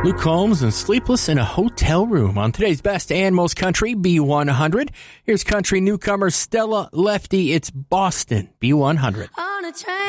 Luke Combs and Sleepless in a Hotel Room on today's best and most country, B100. Here's country newcomer Stella Lefty. It's Boston, B100. On a train.